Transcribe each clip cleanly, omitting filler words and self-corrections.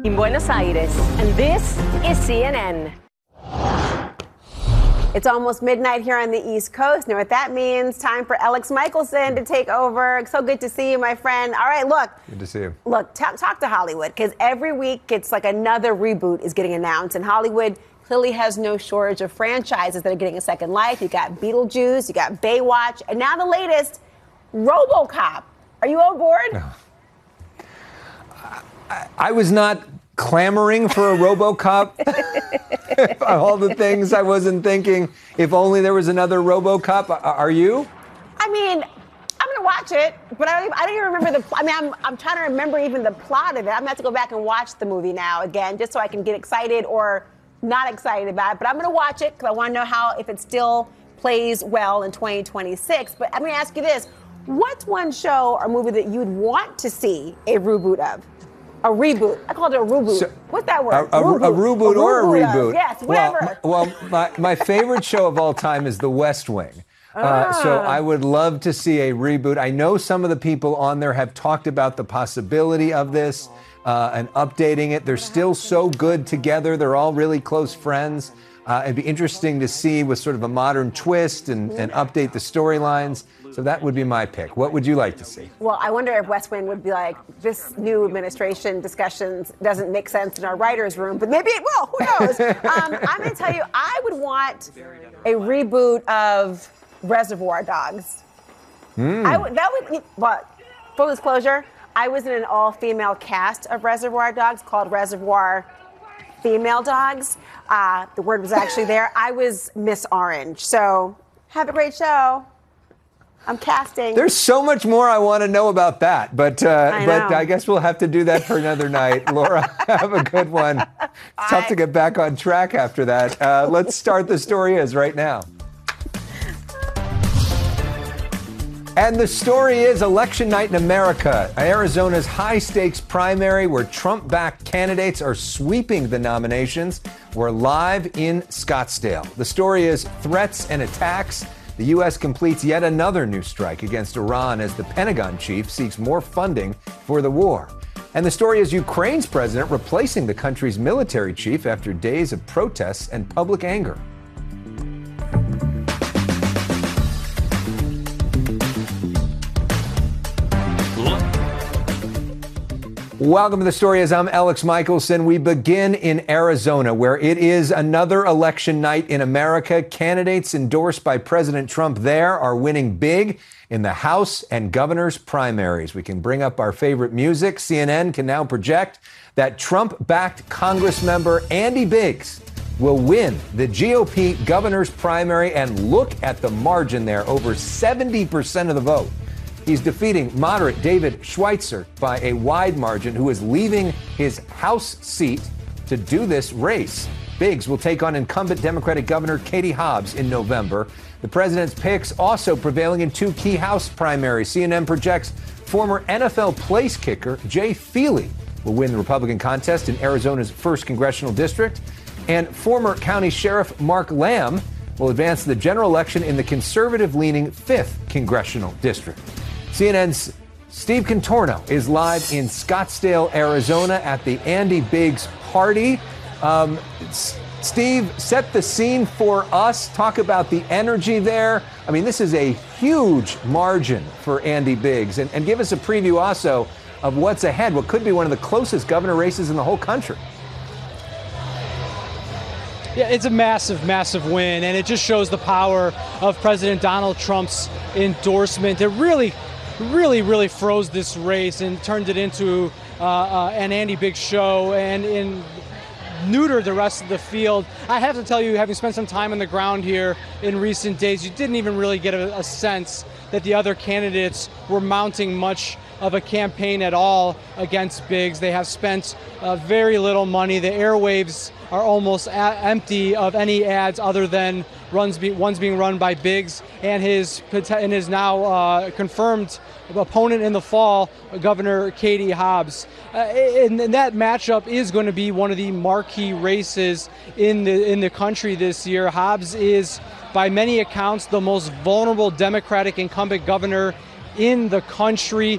In Buenos Aires, and this is CNN. It's almost midnight here on the East Coast. Know what that means? Time for Alex Michelson to take over. So good to see you, my friend. All right, look. Good to see you. Look, talk to Hollywood, because every week it's like another reboot is getting announced, and Hollywood clearly has no shortage of franchises that are getting a second life. You got Beetlejuice, you got Baywatch, and now the latest, RoboCop. Are you on board? No. I was not clamoring for a RoboCop. All the things I wasn't thinking. If only there was another RoboCop. Are you? I mean, I'm going to watch it, but I don't even remember the. I mean, I'm trying to remember even the plot of it. I'm going to have to go back and watch the movie now again, just so I can get excited or not excited about it. But I'm going to watch it because I want to know if it still plays well in 2026. But I'm going to ask you this: what's one show or movie that you'd want to see a reboot of? A reboot. I called it a reboot. So, what's that word? A reboot or a reboot? Yes, whatever. Well, my favorite show of all time is The West Wing. So I would love to see a reboot. I know some of the people on there have talked about the possibility of this and updating it. They're still so good together. They're all really close friends. It'd be interesting to see with sort of a modern twist and update the storylines. So that would be my pick. What would you like to see? Well, I wonder if West Wing would be like, this new administration discussions doesn't make sense in our writer's room, but maybe it will. Who knows? I'm going to tell you, I would want a reboot of Reservoir Dogs. But full disclosure, I was in an all-female cast of Reservoir Dogs called Reservoir Female Dogs. The word was actually there. I was Miss Orange. So have a great show. I'm casting. There's so much more I want to know about that, but I guess we'll have to do that for another night. Laura, have a good one. It's tough to get back on track after that. Let's start the story is right now. And the story is election night in America. Arizona's high-stakes primary where Trump-backed candidates are sweeping the nominations. We're live in Scottsdale. The story is threats and attacks. The U.S. completes yet another new strike against Iran as the Pentagon chief seeks more funding for the war. And the story is Ukraine's president replacing the country's military chief after days of protests and public anger. Welcome to the story as I'm Alex Michelson. We begin in Arizona, where it is another election night in America. Candidates endorsed by President Trump there are winning big in the House and governor's primaries. We can bring up our favorite music. CNN can now project that Trump-backed Congress member Andy Biggs will win the GOP governor's primary, and look at the margin there, over 70% of the vote. He's defeating moderate David Schweitzer by a wide margin, who is leaving his House seat to do this race. Biggs will take on incumbent Democratic Governor Katie Hobbs in November. The president's picks also prevailing in two key House primaries. CNN projects former NFL place kicker Jay Feely will win the Republican contest in Arizona's 1st congressional district. And former county sheriff Mark Lamb will advance the general election in the conservative-leaning 5th congressional district. CNN's Steve Contorno is live in Scottsdale, Arizona at the Andy Biggs party. Steve, set the scene for us. Talk about the energy there. I mean, this is a huge margin for Andy Biggs. And give us a preview also of what's ahead, what could be one of the closest governor races in the whole country. Yeah, it's a massive, massive win, and it just shows the power of President Donald Trump's endorsement. It really froze this race and turned it into an Andy Biggs show and neutered the rest of the field. I have to tell you, having spent some time on the ground here in recent days, you didn't even really get a sense that the other candidates were mounting much of a campaign at all against Biggs. They have spent very little money. The airwaves are almost empty of any ads other than ones being run by Biggs and his now confirmed opponent in the fall, Governor Katie Hobbs. And that matchup is going to be one of the marquee races in the country this year. Hobbs is, by many accounts, the most vulnerable Democratic incumbent governor in the country.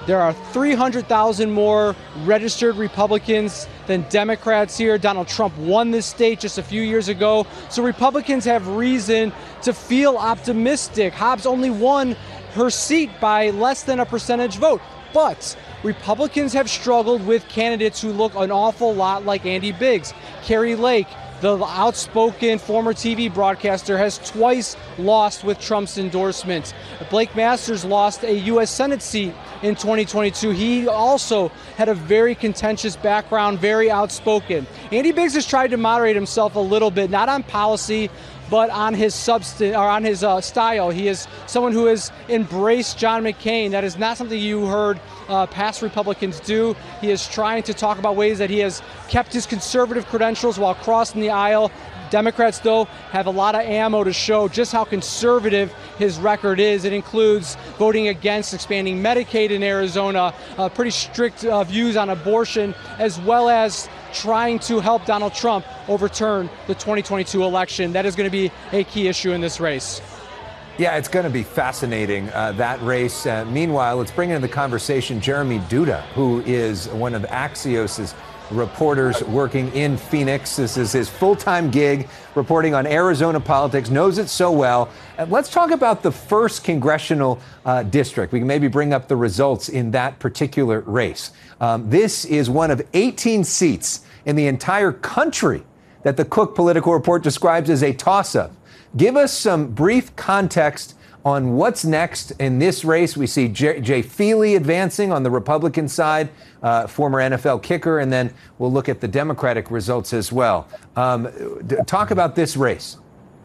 There are 300,000 more registered Republicans than Democrats here. Donald Trump won this state just a few years ago, so Republicans have reason to feel optimistic. Hobbs only won her seat by less than a percentage vote, but Republicans have struggled with candidates who look an awful lot like Andy Biggs. Kari Lake, the outspoken former TV broadcaster, has twice lost with Trump's endorsement. Blake Masters lost a U.S. Senate seat in 2022. He also had a very contentious background, very outspoken. Andy Biggs has tried to moderate himself a little bit, not on policy, but on his substance, or on his style. He is someone who has embraced John McCain. That is not something you heard past Republicans do. He is trying to talk about ways that he has kept his conservative credentials while crossing the aisle. Democrats, though, have a lot of ammo to show just how conservative his record is. It includes voting against expanding Medicaid in Arizona, pretty strict views on abortion, as well as trying to help Donald Trump overturn the 2022 election. That is going to be a key issue in this race. Yeah, it's going to be fascinating, that race. Meanwhile, let's bring into the conversation Jeremy Duda, who is one of Axios' reporters working in Phoenix. This is his full-time gig, reporting on Arizona politics, knows it so well. Let's talk about the first congressional district. We can maybe bring up the results in that particular race. This is one of 18 seats in the entire country that the Cook Political Report describes as a toss-up. Give us some brief context on what's next in this race. We see Jay Feely advancing on the Republican side, former NFL kicker, and then we'll look at the Democratic results as well. Talk about this race.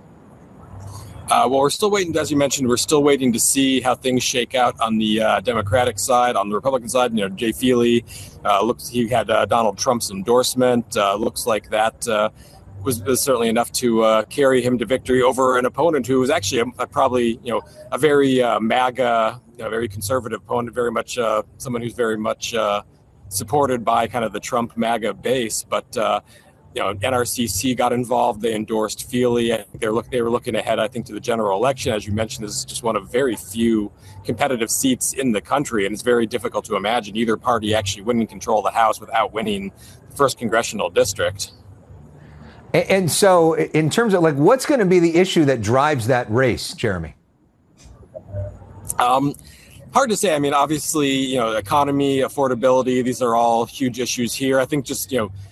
Well, we're still waiting, as you mentioned, we're still waiting to see how things shake out on the Democratic side. On the Republican side, Jay Feely, he had Donald Trump's endorsement. Looks like that was certainly enough to carry him to victory over an opponent who was actually probably a very MAGA, very conservative opponent, very much someone who's very much supported by kind of the Trump MAGA base. But NRCC got involved. They endorsed Feely. I think they were looking ahead, I think, to the general election. As you mentioned, this is just one of very few competitive seats in the country, and it's very difficult to imagine either party actually winning control of the House without winning the first congressional district. And so in terms of what's going to be the issue that drives that race, Jeremy? Hard to say. I mean, obviously, economy, affordability, these are all huge issues here. I think just,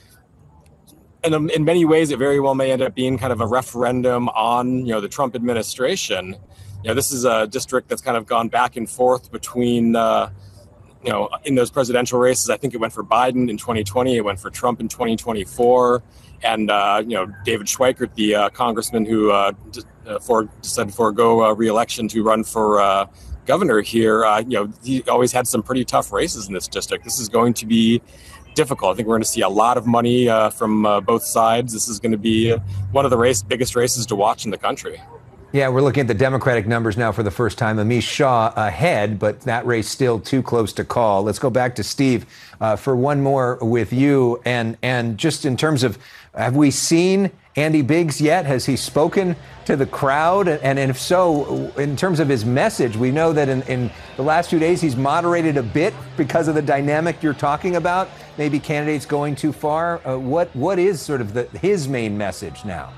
in many ways, it very well may end up being kind of a referendum on, the Trump administration. This is a district that's kind of gone back and forth between, in those presidential races. I think it went for Biden in 2020. It went for Trump in 2024. And, David Schweikert, the congressman who decided to forego re-election to run for governor here, he always had some pretty tough races in this district. This is going to be difficult. I think we're going to see a lot of money from both sides. This is going to be one of the biggest races to watch in the country. Yeah, we're looking at the Democratic numbers now for the first time. Amish Shah ahead, but that race still too close to call. Let's go back to Steve for one more with you. And just in terms of, have we seen Andy Biggs yet? Has he spoken to the crowd? And if so, in terms of his message, we know that in the last 2 days he's moderated a bit because of the dynamic you're talking about, maybe candidates going too far. What is sort of his main message now?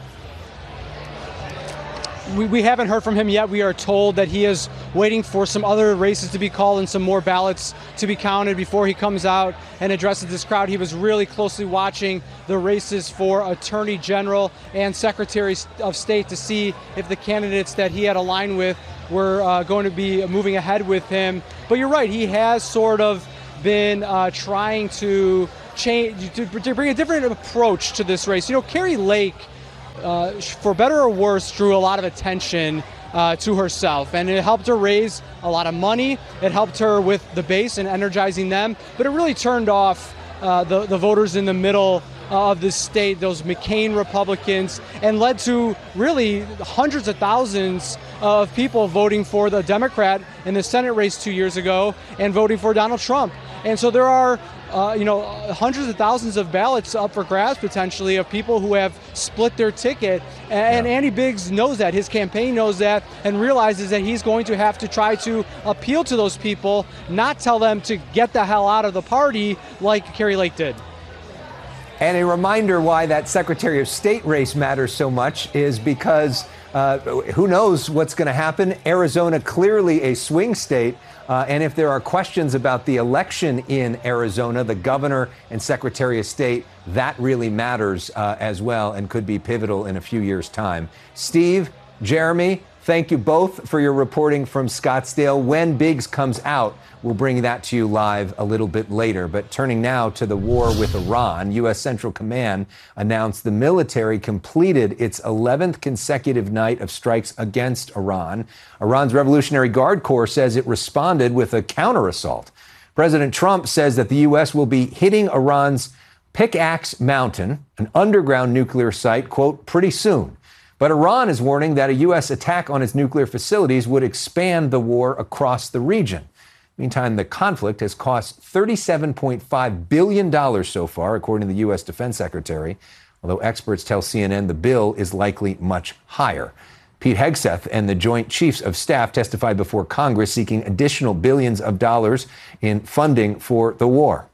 We haven't heard from him yet. We are told that he is waiting for some other races to be called and some more ballots to be counted before he comes out and addresses this crowd. He was really closely watching the races for Attorney General and Secretary of State to see if the candidates that he had aligned with were going to be moving ahead with him. But you're right, he has sort of been trying to change, to bring a different approach to this race. Kari Lake, for better or worse, drew a lot of attention to herself, and it helped her raise a lot of money. It helped her with the base and energizing them, but it really turned off the voters in the middle of the state, those McCain Republicans, and led to really hundreds of thousands of people voting for the Democrat in the Senate race 2 years ago and voting for Donald Trump. And so there are hundreds of thousands of ballots up for grabs potentially of people who have split their ticket. And Andy Biggs knows that. His campaign knows that and realizes that he's going to have to try to appeal to those people, not tell them to get the hell out of the party like Kari Lake did. And a reminder why that Secretary of State race matters so much is because who knows what's going to happen. Arizona, clearly a swing state. And if there are questions about the election in Arizona, the governor and Secretary of State, that really matters as well and could be pivotal in a few years' time. Steve, Jeremy, thank you both for your reporting from Scottsdale. When Biggs comes out, we'll bring that to you live a little bit later. But turning now to the war with Iran, U.S. Central Command announced the military completed its 11th consecutive night of strikes against Iran. Iran's Revolutionary Guard Corps says it responded with a counterassault. President Trump says that the U.S. will be hitting Iran's Pickaxe Mountain, an underground nuclear site, quote, pretty soon. But Iran is warning that a U.S. attack on its nuclear facilities would expand the war across the region. Meantime, the conflict has cost $37.5 billion so far, according to the U.S. Defense Secretary, although experts tell CNN the bill is likely much higher. Pete Hegseth and the Joint Chiefs of Staff testified before Congress seeking additional billions of dollars in funding for the war.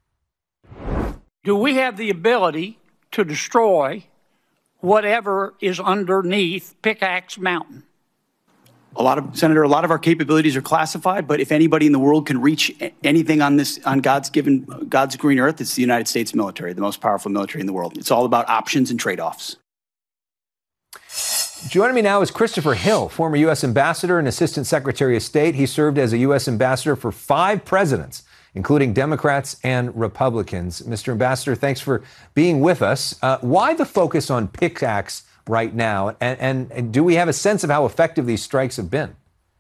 Do we have the ability to destroy whatever is underneath Pickaxe Mountain? Senator, a lot of our capabilities are classified, but if anybody in the world can reach anything on God's green earth, it's the United States military, the most powerful military in the world. It's all about options and trade-offs. Joining me now is Christopher Hill, former U.S. ambassador and assistant secretary of state. He served as a U.S. ambassador for 5 presidents, including Democrats and Republicans. Mr. Ambassador, thanks for being with us. Why the focus on Pickaxe right now? And do we have a sense of how effective these strikes have been?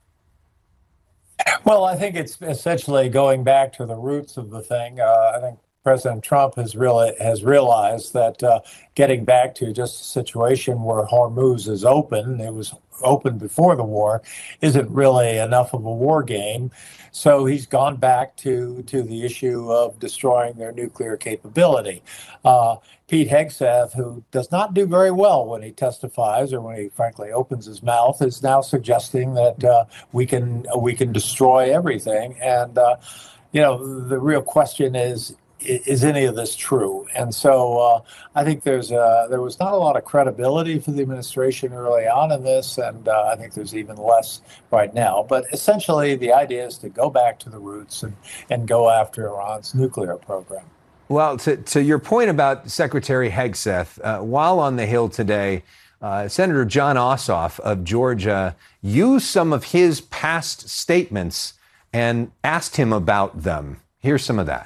Well, I think it's essentially going back to the roots of the thing. I think President Trump has realized that getting back to just a situation where Hormuz is open, it was open before the war, isn't really enough of a war game. So he's gone back to the issue of destroying their nuclear capability. Pete Hegseth, who does not do very well when he testifies or when he frankly opens his mouth, is now suggesting that we can destroy everything. And the real question is any of this true? And so I think there was not a lot of credibility for the administration early on in this, and I think there's even less right now. But essentially, the idea is to go back to the roots and go after Iran's nuclear program. Well, to your point about Secretary Hegseth, while on the Hill today, Senator Jon Ossoff of Georgia used some of his past statements and asked him about them. Here's some of that.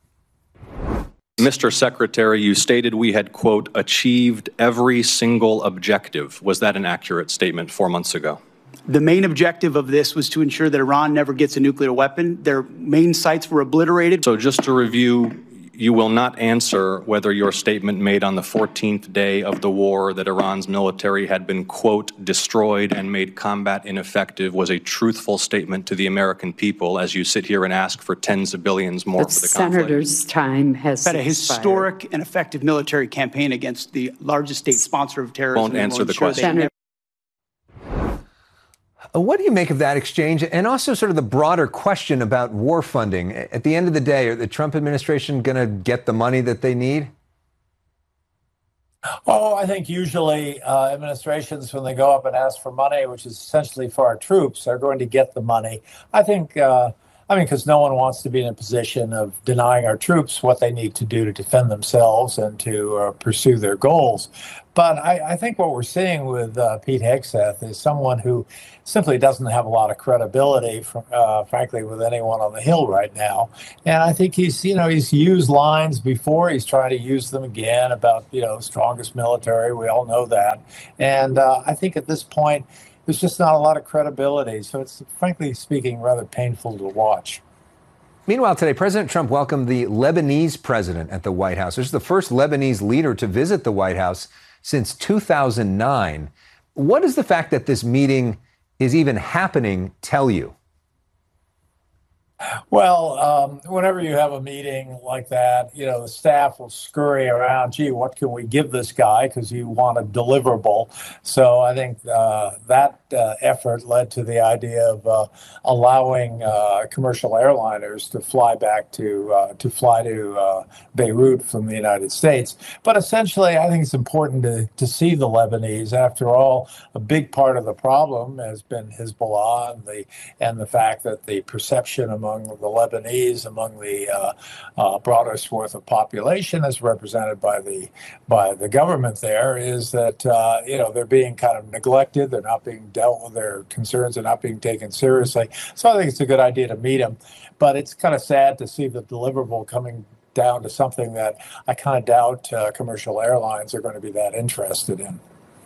Mr. Secretary, you stated we had, quote, achieved every single objective. Was that an accurate statement 4 months ago? The main objective of this was to ensure that Iran never gets a nuclear weapon. Their main sites were obliterated. So just to review, you will not answer whether your statement made on the 14th day of the war that Iran's military had been, quote, destroyed and made combat ineffective was a truthful statement to the American people as you sit here and ask for tens of billions more for the conflict. Senator's time has had a historic and effective military campaign against the largest state sponsor of terrorism. Won't answer the question. What do you make of that exchange and also sort of the broader question about war funding? At the end of the day, are the Trump administration going to get the money that they need? Oh, I think usually administrations, when they go up and ask for money, which is essentially for our troops, are going to get the money. I think, because no one wants to be in a position of denying our troops what they need to do to defend themselves and to pursue their goals. But I think what we're seeing with Pete Hegseth is someone who simply doesn't have a lot of credibility, frankly, with anyone on the Hill right now. And I think he's used lines before. He's trying to use them again about, strongest military. We all know that. And I think at this point, there's just not a lot of credibility. So it's, frankly speaking, rather painful to watch. Meanwhile, today, President Trump welcomed the Lebanese president at the White House. This is the first Lebanese leader to visit the White House since 2009. What does the fact that this meeting is even happening tell you? Well, whenever you have a meeting like that, the staff will scurry around, gee, what can we give this guy? Because you want a deliverable. So I think that effort led to the idea of allowing commercial airliners to fly back to Beirut from the United States. But essentially, I think it's important to see the Lebanese. After all, a big part of the problem has been Hezbollah and the fact that the perception among the Lebanese, among the broader swath of population, as represented by the government there, is that they're being kind of neglected. They're not being dealt with. Their concerns are not being taken seriously. So I think it's a good idea to meet them. But it's kind of sad to see the deliverable coming down to something that I kind of doubt commercial airlines are going to be that interested in.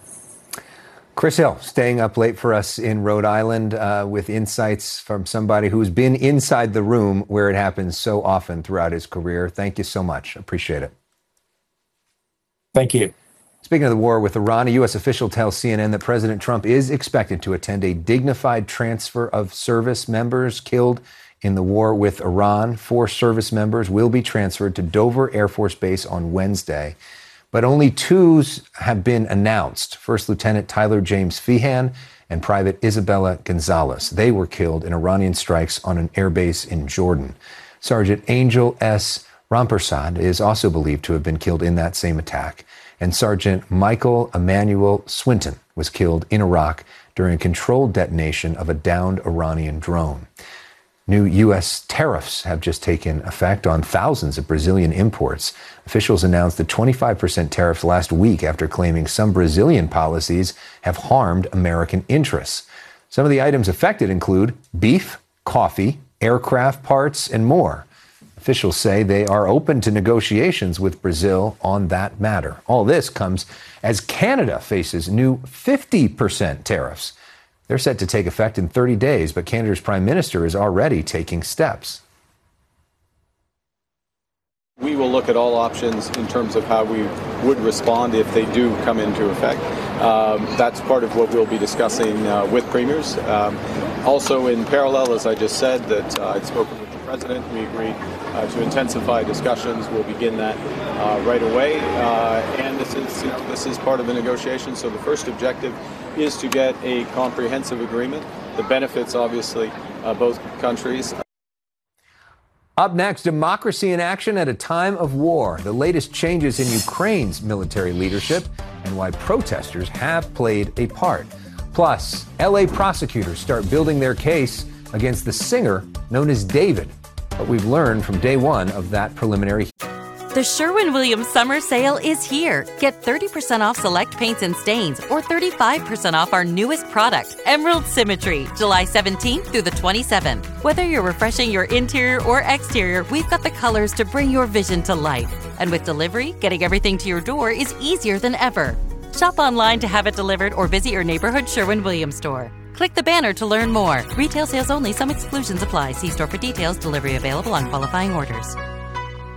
Chris Hill, staying up late for us in Rhode Island with insights from somebody who's been inside the room where it happens so often throughout his career. Thank you so much. Appreciate it. Thank you. Speaking of the war with Iran, a U.S. official tells CNN that President Trump is expected to attend a dignified transfer of service members killed in the war with Iran. 4 service members will be transferred to Dover Air Force Base on Wednesday. But only 2 have been announced. First Lieutenant Tyler James Feehan and Private Isabella Gonzalez. They were killed in Iranian strikes on an airbase in Jordan. Sergeant Angel S. Rampersad is also believed to have been killed in that same attack. And Sergeant Michael Emmanuel Swinton was killed in Iraq during a controlled detonation of a downed Iranian drone. New U.S. tariffs have just taken effect on thousands of Brazilian imports. Officials announced the 25% tariffs last week after claiming some Brazilian policies have harmed American interests. Some of the items affected include beef, coffee, aircraft parts, and more. Officials say they are open to negotiations with Brazil on that matter. All this comes as Canada faces new 50% tariffs. They're set to take effect in 30 days, but Canada's Prime Minister is already taking steps. We will look at all options in terms of how we would respond if they do come into effect. That's part of what we'll be discussing with premiers. Also, in parallel, as I just said, that I'd spoken with the President. We agreed to intensify discussions. We'll begin that right away. And this is part of the negotiation. So the first objective is to get a comprehensive agreement that benefits, obviously, both countries. Up next, democracy in action at a time of war. The latest changes in Ukraine's military leadership and why protesters have played a part. Plus, LA prosecutors start building their case against the singer known as David. What we've learned from day one of that preliminary. The Sherwin-Williams Summer Sale is here. Get 30% off select paints and stains or 35% off our newest product, Emerald Symmetry, July 17th through the 27th. Whether you're refreshing your interior or exterior, we've got the colors to bring your vision to life. And with delivery, getting everything to your door is easier than ever. Shop online to have it delivered or visit your neighborhood Sherwin-Williams store. Click the banner to learn more. Retail sales only. Some exclusions apply. See store for details. Delivery available on qualifying orders.